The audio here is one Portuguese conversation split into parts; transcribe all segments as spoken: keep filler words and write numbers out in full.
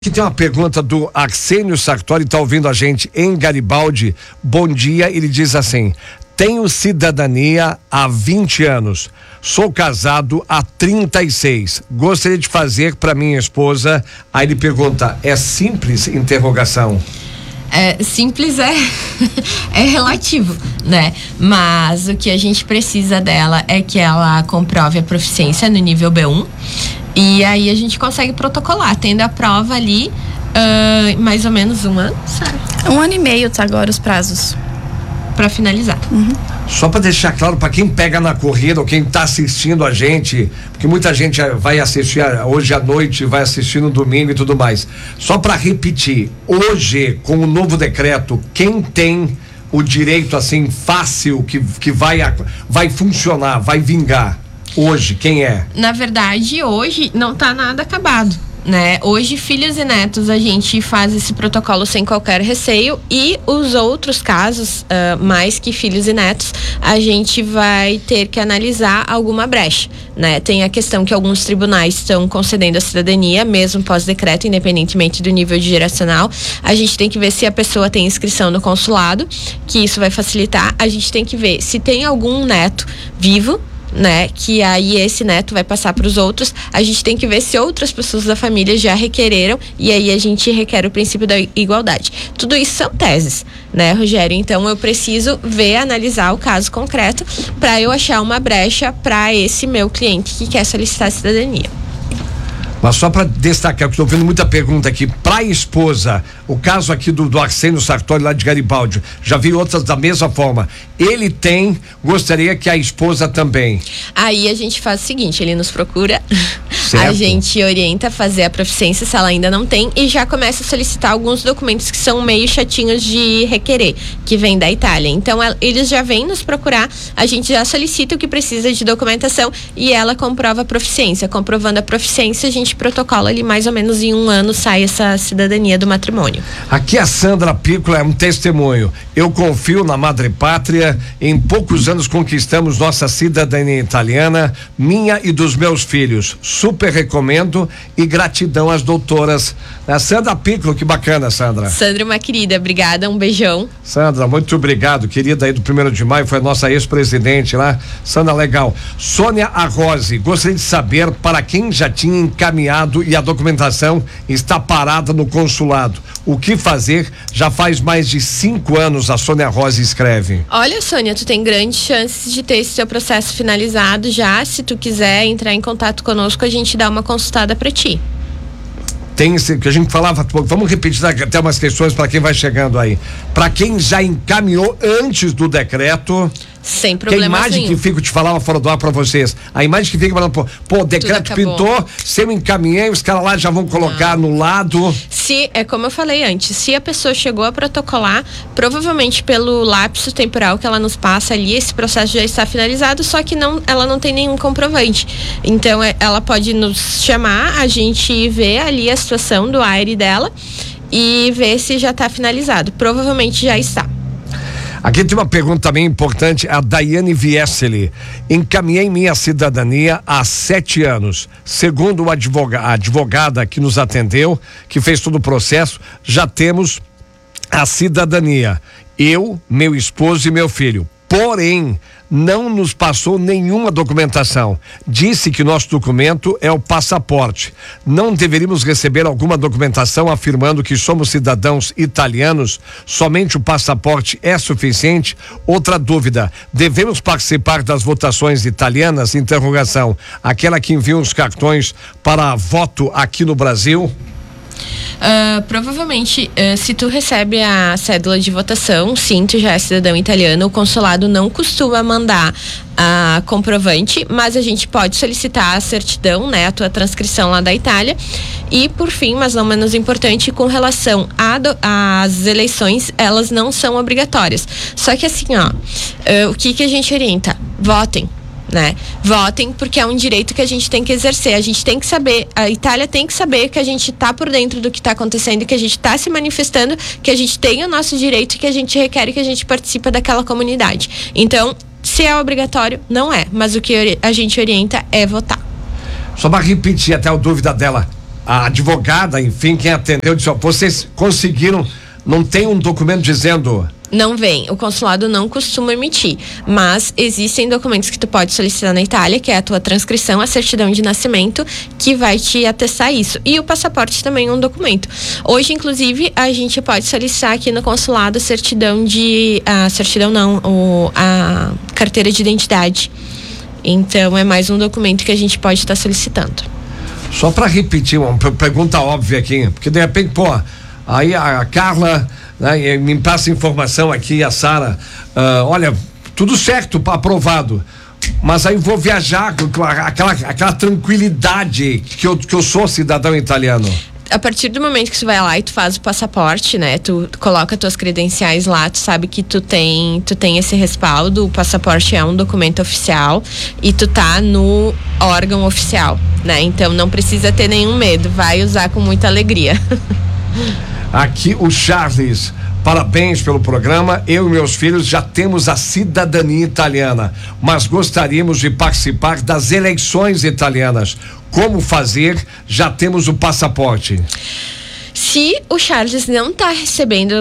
Que tem uma pergunta do Arsênio Sartori, está ouvindo a gente em Garibaldi. Bom dia, ele diz assim: tenho cidadania há vinte anos, sou casado há trinta e seis, gostaria de fazer para minha esposa. Aí ele pergunta: é simples? Interrogação. É, simples é, é relativo, né? Mas o que a gente precisa dela é que ela comprove a proficiência no nível B um. E aí a gente consegue protocolar, tendo a prova ali, uh, mais ou menos um ano, sabe? Um ano e meio tá agora os prazos. Pra finalizar. Uhum. Só para deixar claro para quem pega na corrida ou quem tá assistindo a gente, porque muita gente vai assistir hoje à noite, vai assistir no domingo e tudo mais. Só para repetir, hoje, com o novo decreto, quem tem o direito assim fácil, que, que vai, vai funcionar, vai vingar? Hoje, quem é? Na verdade, hoje não tá nada acabado, né? Hoje, filhos e netos, a gente faz esse protocolo sem qualquer receio, e os outros casos, uh, mais que filhos e netos, a gente vai ter que analisar alguma brecha, né? Tem a questão que alguns tribunais estão concedendo a cidadania, mesmo pós-decreto, independentemente do nível de geracional. A gente tem que ver se a pessoa tem inscrição no consulado, que isso vai facilitar. A gente tem que ver se tem algum neto vivo, né, que aí esse neto vai passar para os outros. A gente tem que ver se outras pessoas da família já requereram, e aí a gente requer o princípio da igualdade. Tudo isso são teses, né, Rogério? Então eu preciso ver, analisar o caso concreto para eu achar uma brecha para esse meu cliente que quer solicitar a cidadania. Mas só para destacar, que estou vendo muita pergunta aqui, para a esposa, o caso aqui do, do Arsênio Sartori lá de Garibaldi, já vi outras da mesma forma. Ele tem, gostaria que a esposa também. Aí a gente faz o seguinte, ele nos procura, certo. A gente orienta a fazer a proficiência se ela ainda não tem, e já começa a solicitar alguns documentos que são meio chatinhos de requerer, que vem da Itália. Então eles já vêm nos procurar, a gente já solicita o que precisa de documentação e ela comprova a proficiência. Comprovando a proficiência, a gente protocola ali, mais ou menos em um ano sai essa cidadania do matrimônio. Aqui a Sandra Piccola é um testemunho. Eu confio na Madre Pátria. Em poucos anos conquistamos nossa cidadania italiana, minha e dos meus filhos. Super recomendo e gratidão às doutoras. A Sandra Piccola, que bacana, Sandra. Sandra, uma querida, obrigada, um beijão. Sandra, muito obrigado, querida aí do primeiro de maio, foi a nossa ex-presidente lá. Sandra, legal. Sônia Arrose, gostaria de saber para quem já tinha encaminhado e a documentação está parada no consulado. O que fazer? Já faz mais de cinco anos, a Sônia Arrose escreve. Olha, Sônia, tu tem grandes chances de ter esse seu processo finalizado já. Se tu quiser entrar em contato conosco, a gente dá uma consultada para ti. Tem esse que a gente falava, vamos repetir até umas questões para quem vai chegando aí. Para quem já encaminhou antes do decreto, sem problema nenhum. Que a imagem que fica, eu te falava fora do ar pra vocês, a imagem que fica falando, pô, pô, o decreto pintou, se eu encaminhei, os caras lá já vão colocar Não. no lado. Se, é como eu falei antes, se a pessoa chegou a protocolar, provavelmente pelo lapso temporal que ela nos passa ali, esse processo já está finalizado, só que não, ela não tem nenhum comprovante. Então, é, ela pode nos chamar, a gente vê ali a situação do A I R dela e ver se já está finalizado. Provavelmente já está. Aqui tem uma pergunta também importante, a Daiane Vieseli. Encaminhei minha cidadania há sete anos. Segundo o advoga, a advogada que nos atendeu, que fez todo o processo, já temos a cidadania. Eu, meu esposo e meu filho. Porém, não nos passou nenhuma documentação. Disse que nosso documento é o passaporte. Não deveríamos receber alguma documentação afirmando que somos cidadãos italianos? Somente o passaporte é suficiente? Outra dúvida, devemos participar das votações italianas? Interrogação. Aquela que envia os cartões para voto aqui no Brasil? Uh, provavelmente, uh, se tu recebe a cédula de votação, sim, tu já é cidadão italiano. O consulado não costuma mandar a comprovante, mas a gente pode solicitar a certidão, né, a tua transcrição lá da Itália. E por fim, mas não menos importante, com relação às eleições, elas não são obrigatórias. Só que assim, ó, uh, o que que a gente orienta? Votem. Né? Votem, porque é um direito que a gente tem que exercer. A gente tem que saber, a Itália tem que saber que a gente está por dentro do que está acontecendo, que a gente está se manifestando, que a gente tem o nosso direito, que a gente requer e que a gente participa daquela comunidade. Então, se é obrigatório, não é, mas o que a gente orienta é votar. Só para repetir até a dúvida dela, a advogada, enfim, quem atendeu, disse: ó, vocês conseguiram, não tem um documento dizendo... Não vem, o consulado não costuma emitir, mas existem documentos que tu pode solicitar na Itália, que é a tua transcrição, a certidão de nascimento, que vai te atestar isso. E o passaporte também é um documento. Hoje, inclusive, a gente pode solicitar aqui no consulado a certidão de... A certidão não, o, a carteira de identidade. Então, é mais um documento que a gente pode estar solicitando. Só para repetir, uma pergunta óbvia aqui, porque de repente, pô, aí a Carla... Né, me passa informação aqui, a Sara, uh, olha, tudo certo, aprovado, mas aí vou viajar com aquela, aquela tranquilidade que eu, que eu sou cidadão italiano. A partir do momento que tu vai lá e tu faz o passaporte, né? Tu, tu coloca tuas credenciais lá, tu sabe que tu tem, tu tem esse respaldo, o passaporte é um documento oficial e tu tá no órgão oficial, né? Então não precisa ter nenhum medo, vai usar com muita alegria. Aqui o Charles, parabéns pelo programa. Eu e meus filhos já temos a cidadania italiana, mas gostaríamos de participar das eleições italianas. Como fazer? Já temos o passaporte. Se o Charles não está recebendo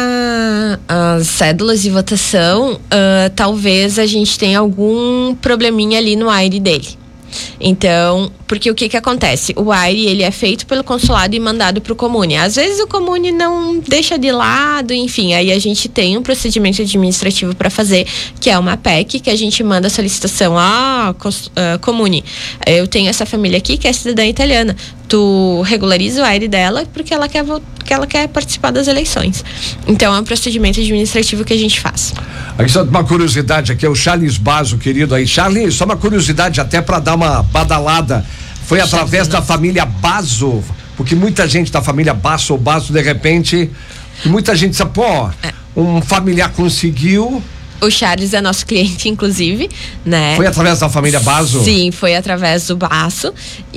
a, as cédulas de votação, uh, talvez a gente tenha algum probleminha ali no A I R dele. Então, porque o que que acontece? O A I R, ele é feito pelo consulado e mandado pro Comune. Às vezes o Comune não deixa de lado, enfim, aí a gente tem um procedimento administrativo para fazer, que é uma P E C, que a gente manda a solicitação à uh, Comune. Eu tenho essa família aqui que é cidadã italiana. Tu regulariza o A I R dela porque ela quer, que ela quer participar das eleições. Então é um procedimento administrativo que a gente faz. Aqui só uma curiosidade aqui, é o Charles Basso, querido aí. Charles, só uma curiosidade até para dar uma badalada. Foi através da família Basso, porque muita gente da família Basso ou Basso, de repente, muita gente sabe, pô, é. um familiar conseguiu. O Charles é nosso cliente, inclusive, né? Foi através da família Basso? Sim, foi através do Basso.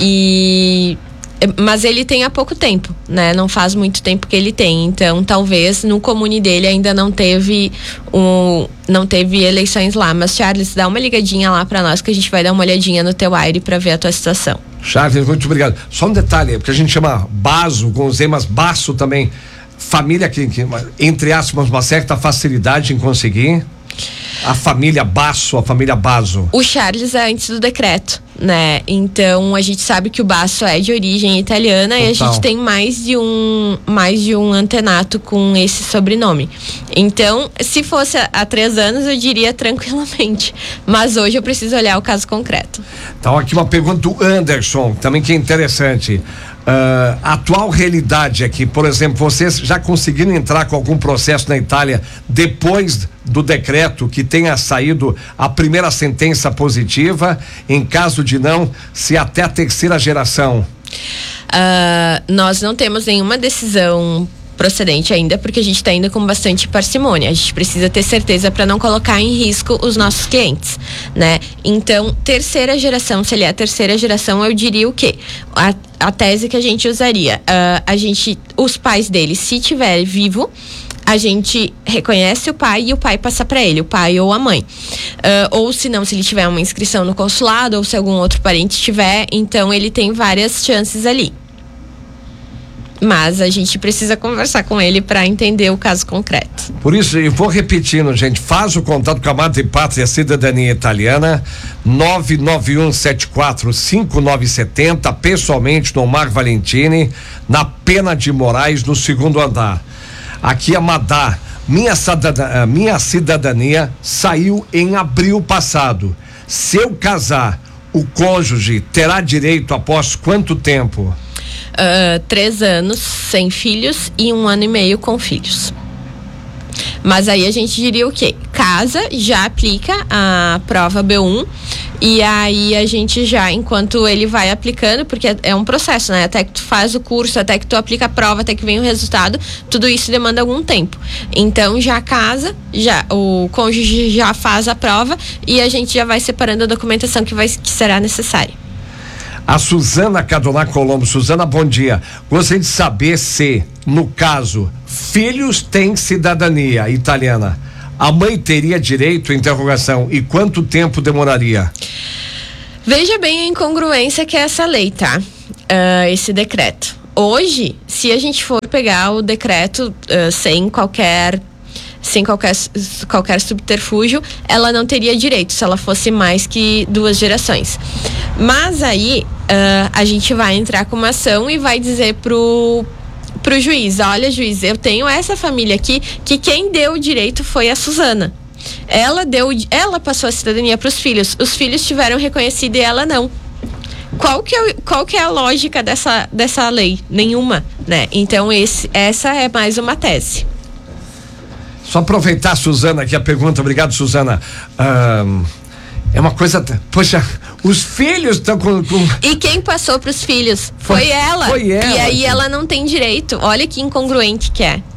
E... Mas ele tem há pouco tempo, né? Não faz muito tempo que ele tem. Então, talvez no Comune dele ainda não teve um, não teve eleições lá. Mas, Charles, dá uma ligadinha lá pra nós que a gente vai dar uma olhadinha no teu A I R pra ver a tua situação. Charles, muito obrigado. Só um detalhe, porque a gente chama Basso com Z, mas Basso também. Família que, que, entre aspas, uma certa facilidade em conseguir. A família Basso, a família Basso. O Charles é antes do decreto, né? Então a gente sabe que o Basso é de origem italiana. Total. E a gente tem mais de um mais de um antenato com esse sobrenome. Então, se fosse há três anos, eu diria tranquilamente. Mas hoje eu preciso olhar o caso concreto. Então, aqui uma pergunta do Anderson, também que é interessante. Uh, a atual realidade é que, por exemplo, vocês já conseguiram entrar com algum processo na Itália depois do decreto que tenha saído a primeira sentença positiva? Em caso de não, se até a terceira geração? Uh, nós não temos nenhuma decisão procedente ainda, porque a gente está indo com bastante parcimônia. A gente precisa ter certeza para não colocar em risco os nossos clientes, né? Então, terceira geração, se ele é a terceira geração, eu diria o quê? A, a tese que a gente usaria, uh, a gente, os pais dele, se tiver vivo, a gente reconhece o pai e o pai passa para ele, o pai ou a mãe. Uh, ou se não, se ele tiver uma inscrição no consulado ou se algum outro parente tiver, então ele tem várias chances ali. Mas a gente precisa conversar com ele para entender o caso concreto. Por isso, eu vou repetindo, gente, faz o contato com a Madre Pátria Cidadania Italiana, nove nove um sete quatro cinco nove sete zero, pessoalmente no Omar Valentini, na Pena de Moraes, no segundo andar. Aqui a Madá, minha cidadania, minha cidadania saiu em abril passado. Se eu casar, o cônjuge terá direito após quanto tempo? Uh, três anos sem filhos e um ano e meio com filhos. Mas aí a gente diria o quê? Casa, já aplica a prova B um e aí a gente já, enquanto ele vai aplicando, porque é, é um processo, né? Até que tu faz o curso, até que tu aplica a prova, até que vem o resultado, tudo isso demanda algum tempo. Então já casa, já, o cônjuge já faz a prova e a gente já vai separando a documentação que, vai, que será necessária. A Suzana Cadolá Colombo. Suzana, bom dia. Gostaria de saber se, no caso, filhos têm cidadania italiana. A mãe teria direito? Interrogação. E quanto tempo demoraria? Veja bem a incongruência que é essa lei, tá? uh, esse decreto. Hoje, se a gente for pegar o decreto uh, sem qualquer sem qualquer, qualquer subterfúgio, ela não teria direito se ela fosse mais que duas gerações. Mas aí uh, a gente vai entrar com uma ação e vai dizer pro pro juiz, olha, juiz, eu tenho essa família aqui que quem deu o direito foi a Suzana. Ela deu, ela passou a cidadania para os filhos. Os filhos tiveram reconhecido e ela não. Qual que é, qual que é a lógica dessa, dessa lei? Nenhuma, né? Então esse, essa é mais uma tese. Só aproveitar, Suzana, aqui a pergunta. Obrigado, Suzana. Um, é uma coisa, poxa, os filhos estão com, com... E quem passou para os filhos? Foi, foi ela. Foi ela. E aí ela não tem direito. Olha que incongruente que é.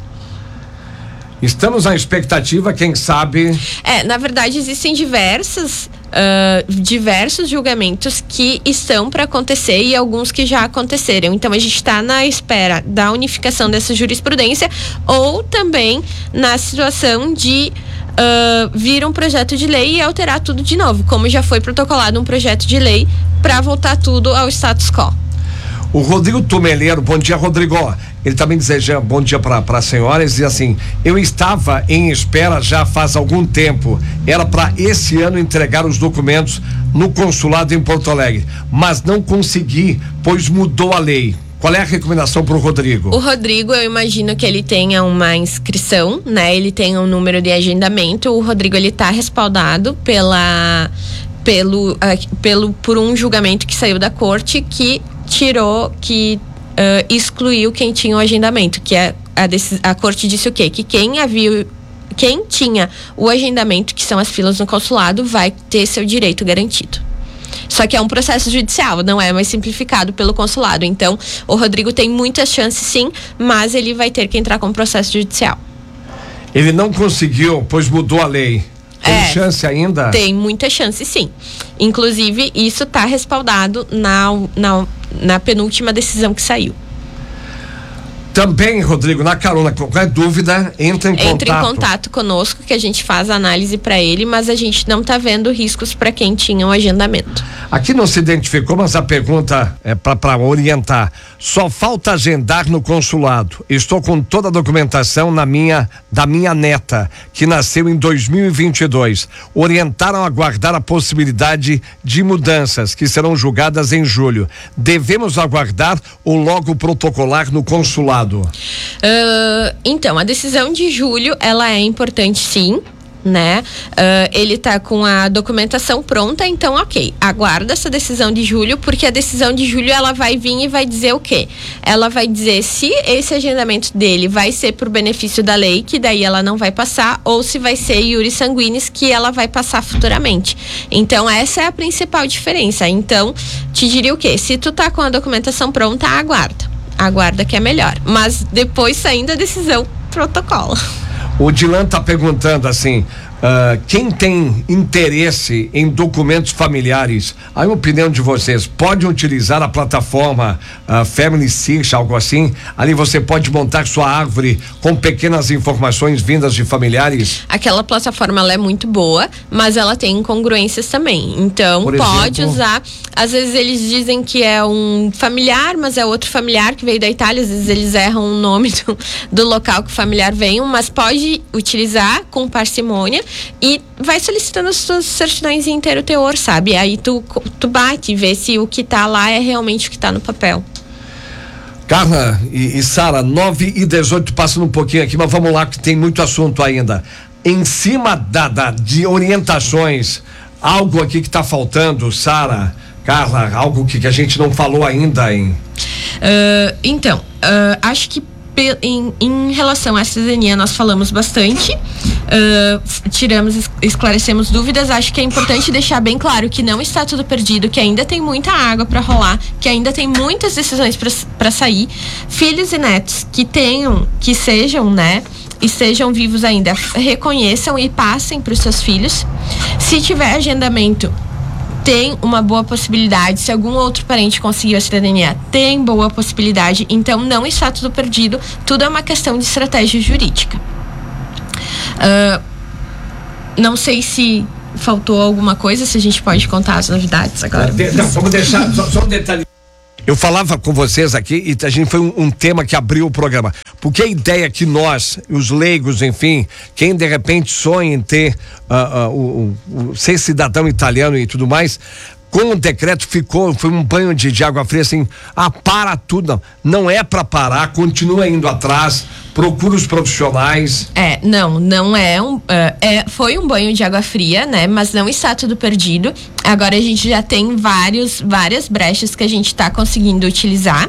Estamos na expectativa, quem sabe... É, na verdade existem diversas, uh, diversos julgamentos que estão para acontecer e alguns que já aconteceram. Então a gente está na espera da unificação dessa jurisprudência ou também na situação de uh, vir um projeto de lei e alterar tudo de novo, como já foi protocolado um projeto de lei para voltar tudo ao status quo. O Rodrigo Tumeleiro, bom dia, Rodrigo. Ele também deseja bom dia para as senhoras e assim, eu estava em espera já faz algum tempo, era para esse ano entregar os documentos no consulado em Porto Alegre, mas não consegui, pois mudou a lei. Qual é a recomendação para o Rodrigo? O Rodrigo, eu imagino que ele tenha uma inscrição, né? Ele tem um número de agendamento. O Rodrigo, ele tá respaldado pela, pelo, uh, pelo, por um julgamento que saiu da corte que tirou, que uh, excluiu quem tinha o agendamento, que é a, decis- a corte disse o quê? Que quem havia, quem tinha o agendamento, que são as filas no consulado, vai ter seu direito garantido. Só que é um processo judicial, não é mais simplificado pelo consulado. Então, o Rodrigo tem muitas chances sim, mas ele vai ter que entrar com processo judicial. Ele não conseguiu, pois mudou a lei. Tem é, chance ainda? Tem muita chance sim. Inclusive, isso está respaldado na, na, na penúltima decisão que saiu. Também, Rodrigo, na carona, qualquer dúvida, entra em contato. Entra em contato conosco que a gente faz a análise para ele, mas a gente não está vendo riscos para quem tinha o agendamento. Aqui não se identificou, mas a pergunta é para orientar. Só falta agendar no consulado. Estou com toda a documentação na minha, da minha neta, que nasceu em dois mil e vinte e dois. Orientaram a aguardar a possibilidade de mudanças que serão julgadas em julho. Devemos aguardar ou logo protocolar no consulado? Uh, então, a decisão de julho, ela é importante sim, né? Uh, ele tá com a documentação pronta, então ok, aguarda essa decisão de julho, porque a decisão de julho ela vai vir e vai dizer o quê? Ela vai dizer se esse agendamento dele vai ser por benefício da lei, que daí ela não vai passar, ou se vai ser iuris sanguinis, que ela vai passar futuramente. Então essa é a principal diferença. Então, te diria o quê? Se tu tá com a documentação pronta, aguarda. Aguarda que é melhor, mas depois saindo a decisão, protocolo. O Dilan tá perguntando assim, uh, quem tem interesse em documentos familiares, a opinião de vocês, pode utilizar a plataforma uh, Family Search, algo assim? Ali você pode montar sua árvore com pequenas informações vindas de familiares? Aquela plataforma, ela é muito boa, mas ela tem incongruências também, então Por pode exemplo? usar. Às vezes eles dizem que é um familiar, mas é outro familiar que veio da Itália, às vezes eles erram o nome do, do local que o familiar veio, mas pode utilizar com parcimônia e vai solicitando as suas certidões em inteiro teor, sabe? Aí tu, tu bate e vê se o que tá lá é realmente o que tá no papel. Carla e, e Sara, nove e dezoito, passando um pouquinho aqui, mas vamos lá que tem muito assunto ainda. Em cima da, da de orientações, algo aqui que tá faltando, Sara, Carla, algo que, que a gente não falou ainda, hein? Uh, então, uh, acho que Em, em relação à cidadania nós falamos bastante, uh, tiramos, esclarecemos dúvidas. Acho que é importante deixar bem claro que não está tudo perdido, que ainda tem muita água para rolar, que ainda tem muitas decisões para sair. Filhos e netos que tenham, que sejam, né, e sejam vivos ainda, reconheçam e passem para os seus filhos. Se tiver agendamento, tem uma boa possibilidade. Se algum outro parente conseguiu a cidadania, tem boa possibilidade. Então não está tudo perdido, tudo é uma questão de estratégia jurídica. Uh, não sei se faltou alguma coisa, se a gente pode contar as novidades agora. Não, vamos deixar só, só um detalhe. Eu falava com vocês aqui e a gente foi um, um tema que abriu o programa, porque a ideia que nós, os leigos, enfim, quem de repente sonha em ter uh, uh, o, o, ser cidadão italiano e tudo mais, com o decreto ficou, foi um banho de, de água fria assim, ah, para tudo, não, não é para parar, continua indo atrás, procura os profissionais. É, não, não é um, uh, é, foi um banho de água fria, né, mas não está tudo perdido. Agora a gente já tem vários, várias brechas que a gente está conseguindo utilizar,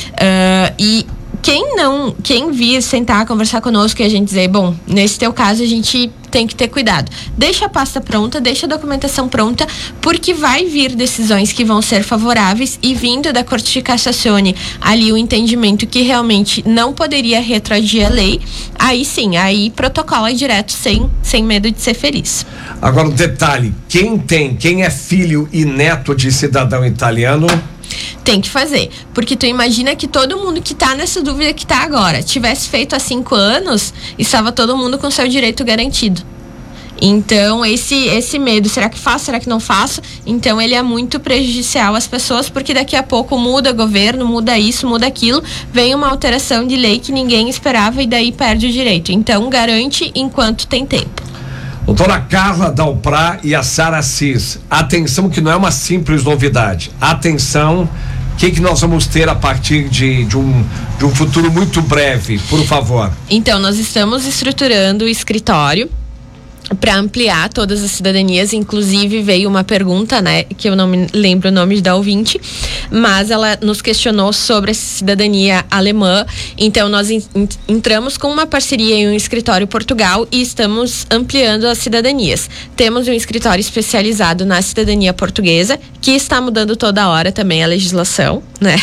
uh, e quem não, quem vir sentar, conversar conosco e a gente dizer, bom, nesse teu caso a gente tem que ter cuidado. Deixa a pasta pronta, deixa a documentação pronta, porque vai vir decisões que vão ser favoráveis e vindo da Corte de Cassazione ali o entendimento que realmente não poderia retroagir a lei, aí sim, aí protocola direto sem, sem medo de ser feliz. Agora um detalhe, quem tem, quem é filho e neto de cidadão italiano... Tem que fazer, porque tu imagina que todo mundo que tá nessa dúvida que tá agora, tivesse feito há cinco anos, estava todo mundo com seu direito garantido. Então, esse, esse medo, será que faço, será que não faço? Então, ele é muito prejudicial às pessoas, porque daqui a pouco muda governo, muda isso, muda aquilo, vem uma alteração de lei que ninguém esperava e daí perde o direito. Então, garante enquanto tem tempo. Doutora Carla Dalprá e a Sara Assis, atenção que não é uma simples novidade, atenção, o que, que nós vamos ter a partir de, de, um, de um futuro muito breve, por favor. Então, nós estamos estruturando o escritório para ampliar todas as cidadanias, inclusive veio uma pergunta, né, que eu não me lembro o nome da ouvinte, mas ela nos questionou sobre a cidadania alemã. Então nós in, in, entramos com uma parceria em um escritório em Portugal e estamos ampliando as cidadanias. Temos um escritório especializado na cidadania portuguesa, que está mudando toda hora também a legislação, né?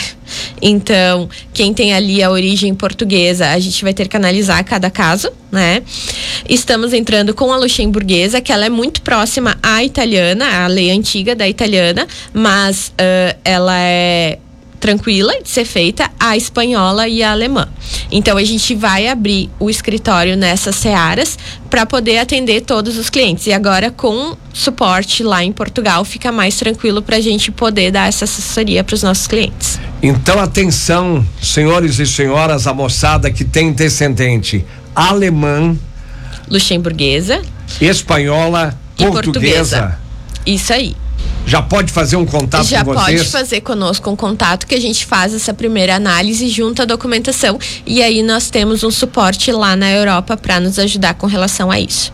Então, quem tem ali a origem portuguesa, a gente vai ter que analisar cada caso, né? Estamos entrando com a luxemburguesa, que ela é muito próxima à italiana, à lei antiga da italiana, mas uh, ela é tranquila de ser feita, a espanhola e a alemã. Então a gente vai abrir o escritório nessas searas para poder atender todos os clientes. E agora com suporte lá em Portugal fica mais tranquilo para a gente poder dar essa assessoria para os nossos clientes. Então atenção, senhores e senhoras, a moçada que tem descendente alemã, luxemburguesa, espanhola e portuguesa. portuguesa. Isso aí. Já pode fazer um contato Já com vocês? Já pode fazer conosco um contato, que a gente faz essa primeira análise junto à documentação e aí nós temos um suporte lá na Europa para nos ajudar com relação a isso.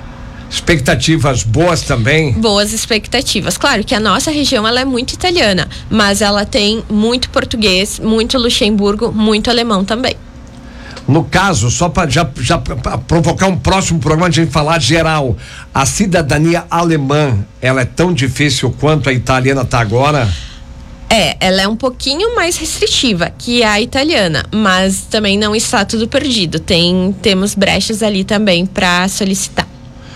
Expectativas boas também? Boas expectativas. Claro que a nossa região ela é muito italiana, mas ela tem muito português, muito Luxemburgo, muito alemão também. No caso, só para já, já pra provocar um próximo programa, a gente falar geral, a cidadania alemã, ela é tão difícil quanto a italiana está agora? É, ela é um pouquinho mais restritiva que a italiana, mas também não está tudo perdido. Tem, temos brechas ali também para solicitar.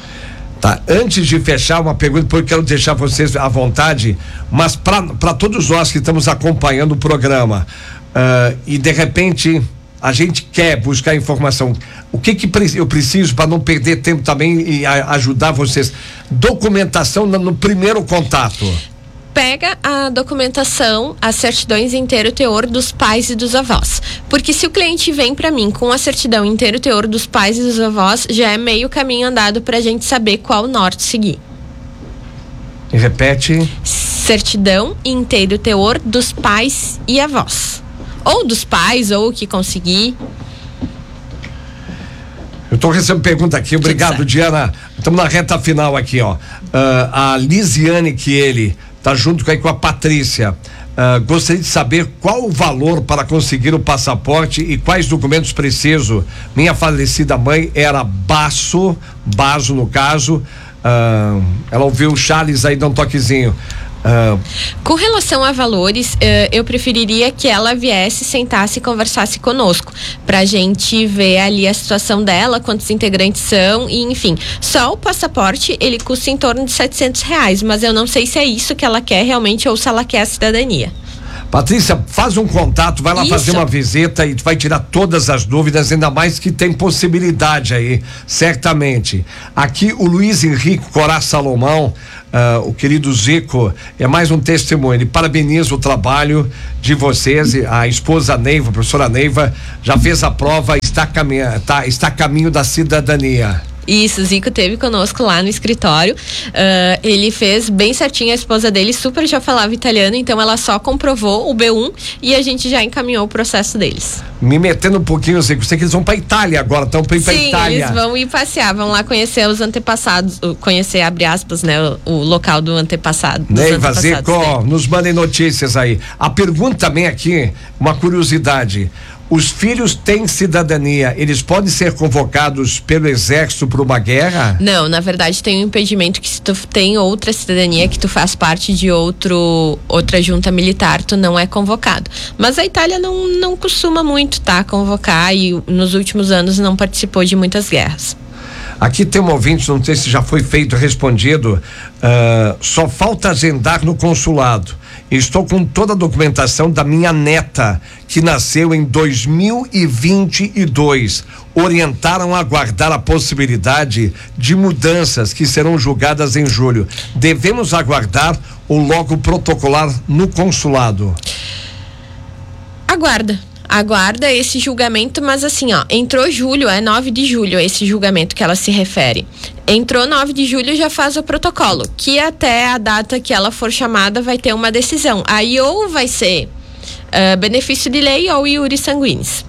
Tá, antes de fechar uma pergunta, porque eu quero deixar vocês à vontade, mas para todos nós que estamos acompanhando o programa, uh, e de repente a gente quer buscar informação, o que que eu preciso para não perder tempo também e a, ajudar vocês? Documentação no, no primeiro contato. Pega a documentação, as certidões inteiro teor dos pais e dos avós. Porque se o cliente vem para mim com a certidão inteiro teor dos pais e dos avós, já é meio caminho andado para a gente saber qual norte seguir. E repete. Certidão inteiro teor dos pais e avós. Ou dos pais, ou o que conseguir. Eu estou recebendo pergunta aqui, obrigado, Diana. Estamos na reta final aqui, ó. Uh, a Lisiane Chieli tá junto com, aí, com a Patrícia. Uh, gostaria de saber qual o valor para conseguir o passaporte e quais documentos preciso. Minha falecida mãe era Basso, Basso no caso. Uh, ela ouviu o Charles aí, dá um toquezinho. Uh, Com relação a valores, uh, eu preferiria que ela viesse, sentasse e conversasse conosco, pra gente ver ali a situação dela, quantos integrantes são e enfim. Só o passaporte, ele custa em torno de setecentos reais, mas eu não sei se é isso que ela quer realmente ou se ela quer a cidadania. Patrícia, faz um contato, vai lá Isso. fazer uma visita e vai tirar todas as dúvidas, ainda mais que tem possibilidade aí, certamente. Aqui o Luiz Henrique Corá Salomão, uh, o querido Zico, é mais um testemunho. Ele parabeniza o trabalho de vocês. A esposa Neiva, a professora Neiva, já fez a prova, está, caminha, tá, está a caminho da cidadania. Isso, o Zico teve conosco lá no escritório, uh, ele fez bem certinho, a esposa dele super já falava italiano, então ela só comprovou o B um e a gente já encaminhou o processo deles. Me metendo um pouquinho, Zico, sei que eles vão pra Itália agora, estão pra ir pra Sim, Itália. eles vão ir passear, vão lá conhecer os antepassados, conhecer, abre aspas, né, o, o local do antepassado. Neiva, Zico, nos mandem notícias aí. A pergunta também aqui, uma curiosidade. Os filhos têm cidadania, eles podem ser convocados pelo exército para uma guerra? Não, na verdade tem um impedimento que se tu tem outra cidadania, que tu faz parte de outro, outra junta militar, tu não é convocado. Mas a Itália não, não costuma muito, tá, convocar e nos últimos anos não participou de muitas guerras. Aqui tem um ouvinte, não sei se já foi feito, respondido, uh, só falta agendar no consulado. Estou com toda a documentação da minha neta, que nasceu em dois mil e vinte e dois. Orientaram a aguardar a possibilidade de mudanças que serão julgadas em julho. Devemos aguardar ou logo protocolar no consulado? Aguarda. Aguarda esse julgamento, mas assim, ó, entrou julho, é nove de julho esse julgamento que ela se refere. Entrou nove de julho, já faz o protocolo, que até a data que ela for chamada vai ter uma decisão. Aí ou vai ser uh, benefício de lei ou iure sanguinis.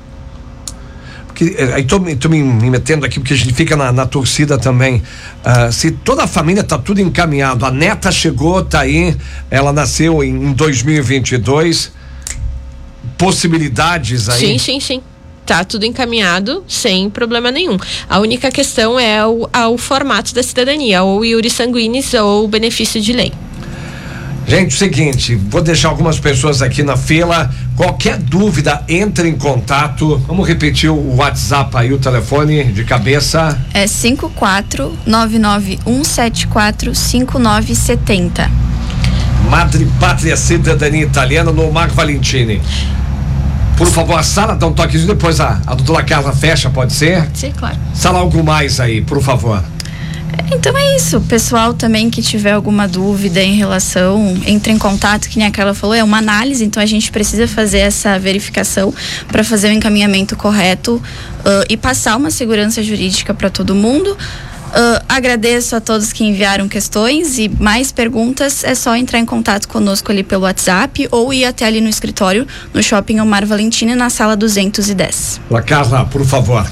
Porque, aí tô, tô me, me metendo aqui porque a gente fica na, na torcida também. Uh, se toda a família tá tudo encaminhado, a neta chegou, tá aí, ela nasceu em, em dois mil e vinte e dois, possibilidades aí? Sim, sim, sim. Tá tudo encaminhado sem problema nenhum. A única questão é o, a, o formato da cidadania, ou iure sanguinis ou benefício de lei. Gente, o seguinte, vou deixar algumas pessoas aqui na fila. Qualquer dúvida, entre em contato. Vamos repetir o WhatsApp aí, o telefone de cabeça. É cinco quatro nove nove um sete quatro cinco nove sete zero. Madre Pátria Cidadania Italiana, no Marco Valentini. Por favor, a sala dá um toquezinho, depois a, a doutora Carla fecha, pode ser? Pode ser, claro. Sala algo mais aí, por favor. Então é isso, pessoal também que tiver alguma dúvida em relação, entre em contato, que nem a Carla falou, é uma análise, então a gente precisa fazer essa verificação para fazer o encaminhamento correto uh, e passar uma segurança jurídica para todo mundo. Uh, agradeço a todos que enviaram questões e mais perguntas, é só entrar em contato conosco ali pelo WhatsApp ou ir até ali no escritório, no Shopping Omar Valentini, na sala duzentos e dez. La Carla, por favor.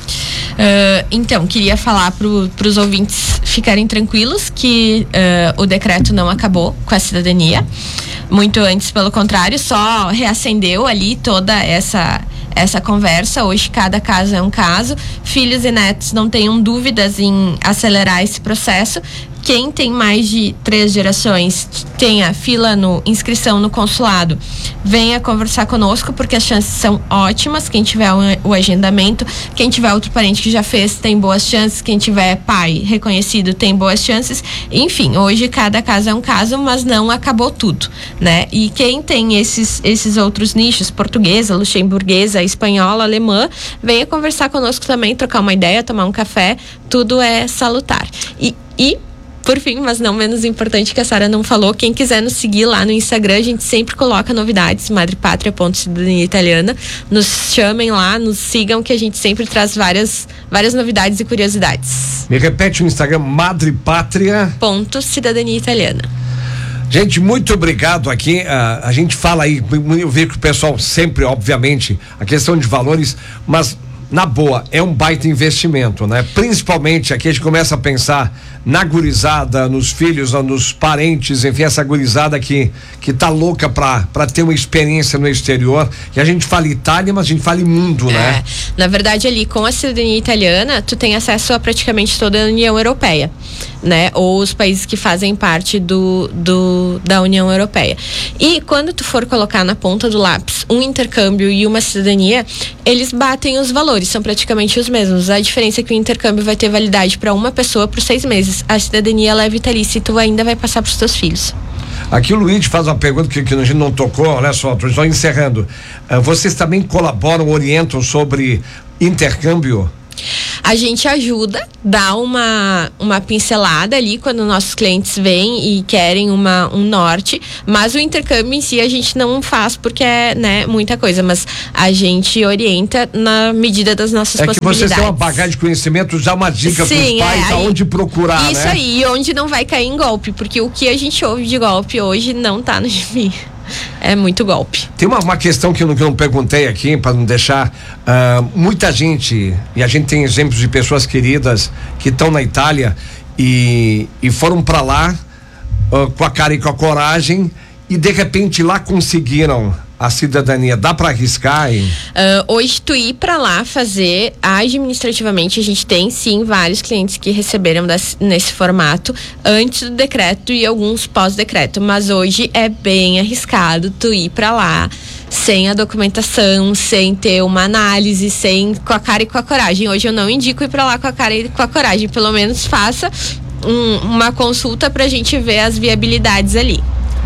Uh, então, queria falar para os ouvintes ficarem tranquilos que uh, o decreto não acabou com a cidadania, muito antes, pelo contrário, só reacendeu ali toda essa essa conversa. Hoje cada caso é um caso. Filhos e netos, não tenham dúvidas em acelerar esse processo. Quem tem mais de três gerações, tenha fila no inscrição no consulado, venha conversar conosco, porque as chances são ótimas. Quem tiver o, o agendamento, quem tiver outro parente que já fez, tem boas chances. Quem tiver pai reconhecido, tem boas chances. Enfim, hoje cada caso é um caso, mas não acabou tudo, né? E quem tem esses, esses outros nichos, portuguesa, luxemburguesa, espanhola, alemã, venha conversar conosco também, trocar uma ideia, tomar um café, tudo é salutar. E, e por fim, mas não menos importante, que a Sara não falou, quem quiser nos seguir lá no Instagram, a gente sempre coloca novidades, madrepatria ponto cidadania italiana. Nos chamem lá, nos sigam, que a gente sempre traz várias, várias novidades e curiosidades. Me repete o Instagram, madrepatria ponto cidadania italiana. Gente, muito obrigado aqui. Uh, a gente fala aí, eu vejo que o pessoal sempre, obviamente, a questão de valores, mas na boa, é um baita investimento, né? Principalmente aqui a gente começa a pensar na gurizada, nos filhos, nos parentes, enfim, essa gurizada que, que tá louca pra, pra ter uma experiência no exterior. E a gente fala Itália, mas a gente fala mundo, é, né? Na verdade, ali com a cidadania italiana, tu tem acesso a praticamente toda a União Europeia, né? Ou os países que fazem parte do, do, da União Europeia. E quando tu for colocar na ponta do lápis um intercâmbio e uma cidadania, eles batem os valores, são praticamente os mesmos. A diferença é que o intercâmbio vai ter validade para uma pessoa por seis meses. A cidadania ela é vitalícia e tu ainda vai passar para os teus filhos. Aqui o Luiz faz uma pergunta que, que a gente não tocou, olha só, estou encerrando. Uh, vocês também colaboram, orientam sobre intercâmbio? A gente ajuda, dá uma, uma pincelada ali quando nossos clientes vêm e querem uma, um norte, mas o intercâmbio em si a gente não faz porque é, né, muita coisa, mas a gente orienta na medida das nossas é possibilidades. É que vocês têm uma bagagem de conhecimento, já uma dica para os pais, é, aonde procurar, isso né? aí, onde não vai cair em golpe, porque o que a gente ouve de golpe hoje não tá no gibi. É muito golpe. Tem uma, uma questão que eu, não, que eu não perguntei aqui, para não deixar. Uh, muita gente, e a gente tem exemplos de pessoas queridas que estão na Itália e, e foram para lá uh, com a cara e com a coragem e de repente lá conseguiram a cidadania. Dá para arriscar? Hein? Uh, hoje tu ir para lá fazer administrativamente, a gente tem sim vários clientes que receberam das, nesse formato antes do decreto e alguns pós-decreto, mas hoje é bem arriscado tu ir para lá sem a documentação, sem ter uma análise, sem com a cara e com a coragem. Hoje eu não indico ir para lá com a cara e com a coragem, pelo menos faça um, uma consulta pra gente ver as viabilidades ali.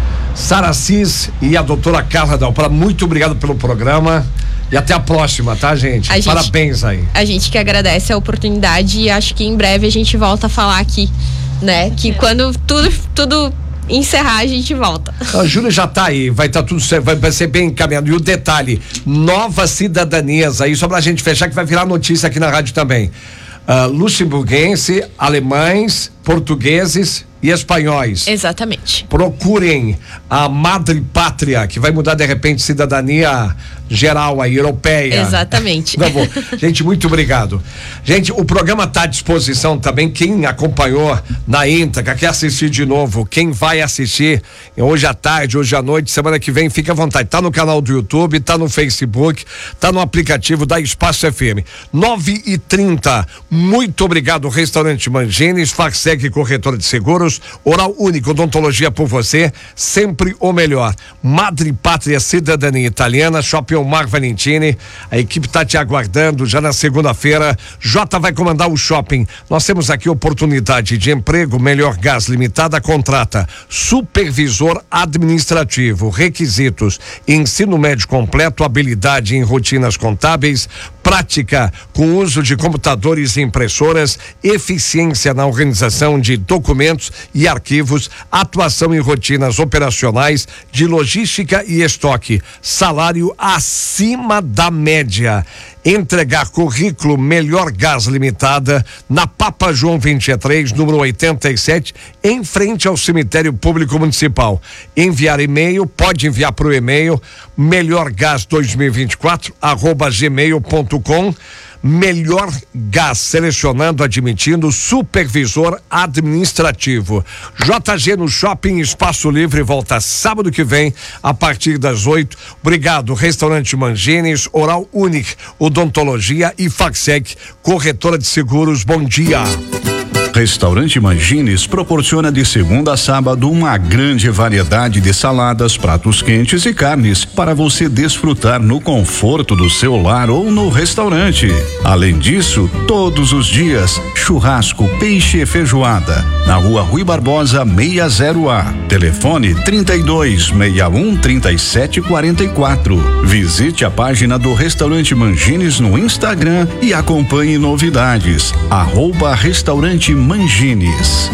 Sara Cis e a doutora Carla Dalpra, muito obrigado pelo programa e até a próxima, tá, gente? A gente Parabéns aí. A gente que agradece a oportunidade e acho que em breve a gente volta a falar aqui, né? Que quando tudo, tudo encerrar, a gente volta. A Júlia já tá aí, vai estar tá tudo certo, vai, vai ser bem encaminhado. E o detalhe, novas cidadanias aí, só pra gente fechar que vai virar notícia aqui na rádio também. Uh, luxemburguense, alemães, portugueses e espanhóis. Exatamente. Procurem a Madre Pátria, que vai mudar de repente cidadania geral aí, europeia. Exatamente. Tá bom. Gente, muito obrigado. Gente, o programa está à disposição também. Quem acompanhou na íntegra, quer assistir de novo, quem vai assistir hoje à tarde, hoje à noite, semana que vem, fica à vontade. Tá no canal do YouTube, tá no Facebook, tá no aplicativo da Espaço F M. nove e trinta. Muito obrigado, Restaurante Mangines, Farsec Corretora de Seguros, Oral Único, odontologia por você, sempre o melhor. Madre Pátria Cidadania Italiana, Shopping Omar Valentini, a equipe está te aguardando já na segunda-feira. Jota vai comandar o shopping. Nós temos aqui oportunidade de emprego, Melhor Gás Limitada, contrata supervisor administrativo, requisitos, ensino médio completo, habilidade em rotinas contábeis, prática com uso de computadores e impressoras, eficiência na organização de documentos e arquivos, atuação em rotinas operacionais de logística e estoque, salário acima da média. Entregar currículo Melhor Gás Limitada na Papa João vinte e três, número oitenta e sete, em frente ao Cemitério Público Municipal. Enviar e-mail, pode enviar para o e-mail melhorgás dois mil e vinte e quatro arroba gmail ponto com. Melhor Gás, selecionando, admitindo, supervisor administrativo. J G no Shopping Espaço Livre volta sábado que vem a partir das oito. Obrigado, Restaurante Mangines, Oral Único, Odontologia e Farsec Corretora de Seguros. Bom dia. Restaurante Mangines proporciona de segunda a sábado uma grande variedade de saladas, pratos quentes e carnes para você desfrutar no conforto do seu lar ou no restaurante. Além disso, todos os dias, churrasco, peixe e feijoada. Na Rua Rui Barbosa sessenta A. Telefone trinta e dois, sessenta e um, trinta e sete, quarenta e quatro. Visite a página do Restaurante Mangines no Instagram e acompanhe novidades. Arroba Restaurante Mangines.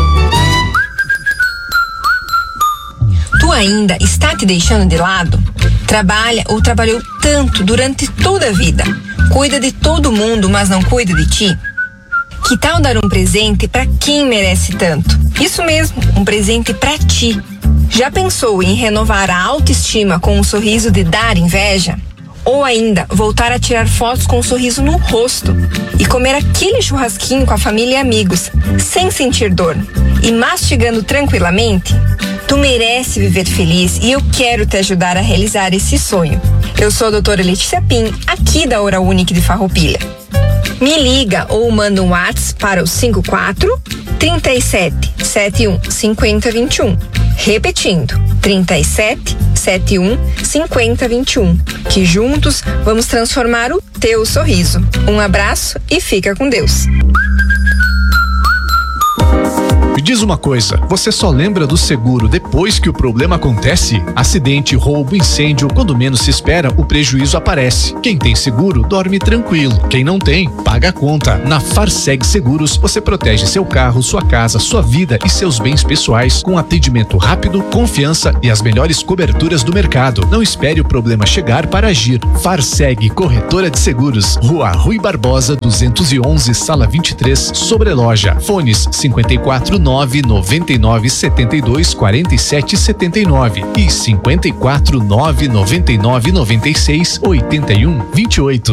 Tu ainda está te deixando de lado? Trabalha ou trabalhou tanto durante toda a vida? Cuida de todo mundo, mas não cuida de ti? Que tal dar um presente para quem merece tanto? Isso mesmo, um presente para ti. Já pensou em renovar a autoestima com um sorriso de dar inveja? Ou ainda, voltar a tirar fotos com um sorriso no rosto e comer aquele churrasquinho com a família e amigos, sem sentir dor e mastigando tranquilamente? Tu merece viver feliz e eu quero te ajudar a realizar esse sonho. Eu sou a doutora Letícia Pim, aqui da Oral Único de Farroupilha. Me liga ou manda um WhatsApp para o cinco quatro, trinta e sete, setenta e um, cinquenta, vinte e um. Repetindo, trinta e sete, setenta e um, cinquenta, vinte e um. Que juntos vamos transformar o teu sorriso. Um abraço e fica com Deus. Me diz uma coisa, você só lembra do seguro depois que o problema acontece? Acidente, roubo, incêndio, quando menos se espera, o prejuízo aparece. Quem tem seguro, dorme tranquilo. Quem não tem, paga a conta. Na Farseg Seguros, você protege seu carro, sua casa, sua vida e seus bens pessoais com atendimento rápido, confiança e as melhores coberturas do mercado. Não espere o problema chegar para agir. Farseg Corretora de Seguros, Rua Rui Barbosa, duzentos e onze, sala vinte e três, Sobreloja. Fones cinquenta e quatro, nove noventa e nove, setenta e dois, quarenta e sete, setenta e nove e cinquenta e quatro, nove noventa e nove, noventa e seis, oitenta e um, vinte e oito.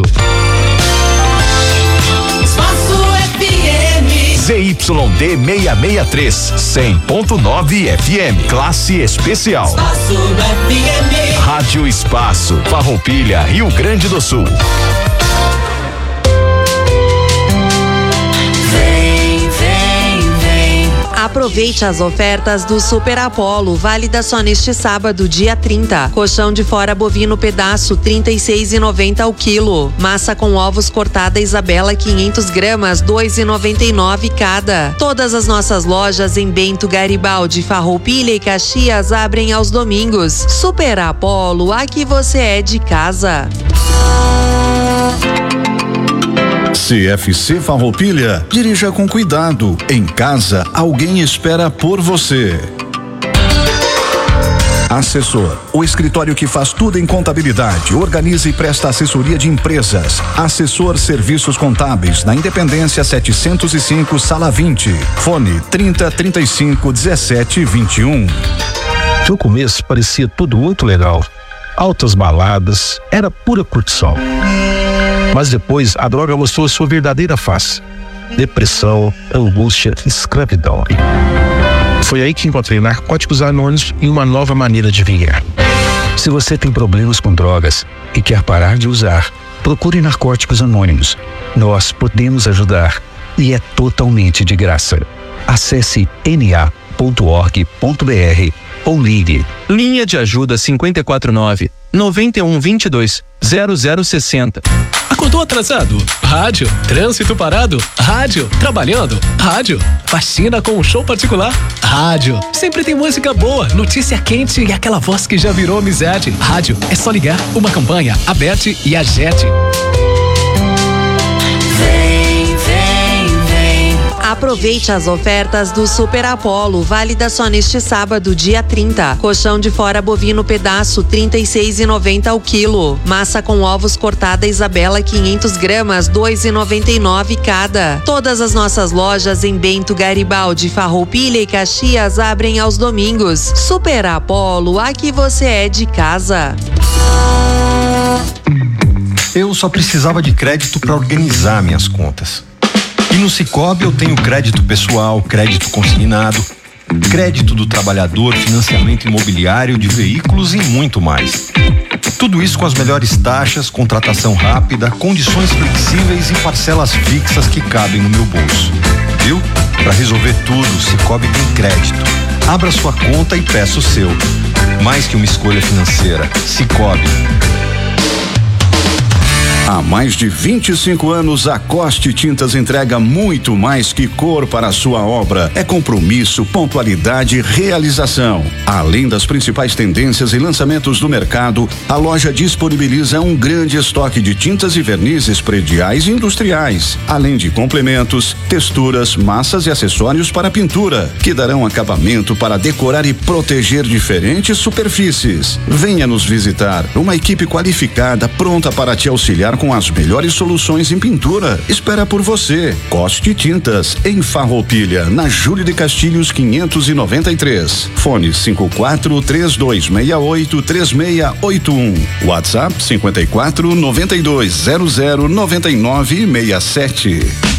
Z Y D seiscentos e sessenta e três, cem ponto nove F M, classe especial. Espaço F M. Rádio Espaço, Farroupilha, Rio Grande do Sul. Aproveite as ofertas do Super Apollo, válida só neste sábado, dia trinta. Colchão de fora bovino pedaço, trinta e seis reais e noventa centavos ao quilo. Massa com ovos cortada Isabela, quinhentas gramas, dois reais e noventa e nove centavos cada. Todas as nossas lojas em Bento, Garibaldi, Farroupilha e Caxias abrem aos domingos. Super Apollo, aqui você é de casa. C F C Farroupilha, dirija com cuidado. Em casa, alguém espera por você. Assessor, o escritório que faz tudo em contabilidade, organiza e presta assessoria de empresas. Assessor Serviços Contábeis, na Independência setecentos e cinco, sala vinte. Fone trinta, trinta e cinco, dezessete, vinte e um. No começo parecia tudo muito legal. Altas baladas, era pura curtição. Mas depois a droga mostrou sua verdadeira face: depressão, angústia, escravidão. Foi aí que encontrei Narcóticos Anônimos e uma nova maneira de viver. Se você tem problemas com drogas e quer parar de usar, procure Narcóticos Anônimos. Nós podemos ajudar e é totalmente de graça. Acesse n a ponto org ponto b r ou ligue. Linha de ajuda cinquenta e quatro nove, noventa e um, vinte e dois, zero zero sessenta. Acordou atrasado? Rádio. Trânsito parado? Rádio. Trabalhando? Rádio. Faxina com um show particular? Rádio. Sempre tem música boa, notícia quente e aquela voz que já virou amizade. Rádio. É só ligar. Uma campanha, Aberte e Agete. Aproveite as ofertas do Super Apollo, válida só neste sábado, dia trinta. Colchão de fora bovino pedaço, trinta e seis reais e noventa centavos ao quilo. Massa com ovos cortada Isabela, quinhentas gramas, dois reais e noventa e nove centavos cada. Todas as nossas lojas em Bento, Garibaldi, Farroupilha e Caxias abrem aos domingos. Super Apollo, aqui você é de casa. Eu só precisava de crédito para organizar minhas contas. E no Sicoob eu tenho crédito pessoal, crédito consignado, crédito do trabalhador, financiamento imobiliário de veículos e muito mais. Tudo isso com as melhores taxas, contratação rápida, condições flexíveis e parcelas fixas que cabem no meu bolso. Viu? Para resolver tudo, o Sicoob tem crédito. Abra sua conta e peça o seu. Mais que uma escolha financeira, Sicoob. Há mais de vinte e cinco anos, a Coste Tintas entrega muito mais que cor para a sua obra. É compromisso, pontualidade e realização. Além das principais tendências e lançamentos do mercado, a loja disponibiliza um grande estoque de tintas e vernizes prediais e industriais, além de complementos, texturas, massas e acessórios para pintura, que darão acabamento para decorar e proteger diferentes superfícies. Venha nos visitar. Uma equipe qualificada pronta para te auxiliar com as melhores soluções em pintura. Espera por você. Coste Tintas, em Farroupilha, na Júlio de Castilhos quinhentos e noventa e três. Fone cinco quatro, três dois seis oito, três seis oito um. WhatsApp cinquenta e quatro, noventa e dois, zero zero, noventa e nove, sessenta e sete.